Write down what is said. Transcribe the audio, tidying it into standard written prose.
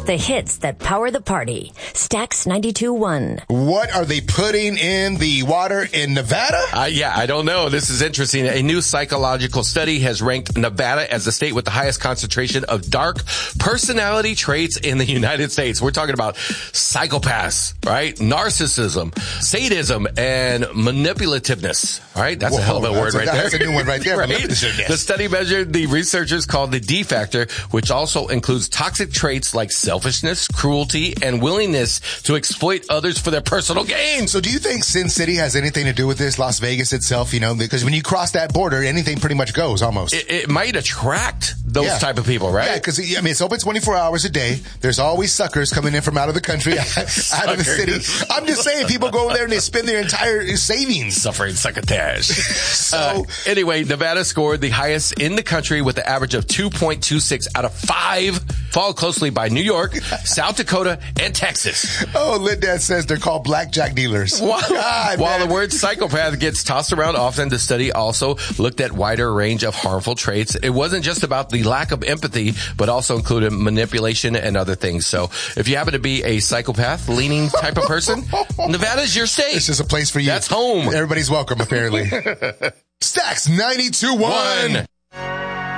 The hits that power the party. Stax 92.1. What are they putting in the water in Nevada? I don't know. This is interesting. A new psychological study has ranked Nevada as the state with the highest concentration of dark personality traits in the United States. We're talking about psychopaths, right? Narcissism, sadism, and manipulativeness, right? That's a hell of a word right there. That's a new one right there. Right? The study measured the researchers called the D factor, which also includes toxic traits like selfishness, cruelty, and willingness to exploit others for their personal gain. So do you think Sin City has anything to do with this, Las Vegas itself? You know, because when you cross that border, anything pretty much goes almost. It might attract those type of people, right? Yeah, because I mean, it's open 24 hours a day. There's always suckers coming in from out of the country, out of the city. I'm just saying, people go over there and they spend their entire savings. Suffering succotash. Anyway, Nevada scored the highest in the country with an average of 2.26 out of 5, followed closely by New York, South Dakota, and Texas. Oh, Lindad says they're called blackjack dealers. While the word psychopath gets tossed around often, the study also looked at wider range of harmful traits. It wasn't just about the lack of empathy, but also included manipulation and other things. So if you happen to be a psychopath-leaning type of person, Nevada's your state. This is a place for you. That's home. Everybody's welcome, apparently. Stax 92.1.